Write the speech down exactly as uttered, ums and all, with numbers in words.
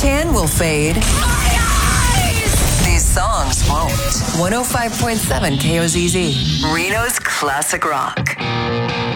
tan will fade. These songs won't. one oh five point seven K O Z Z, Reno's Classic Rock.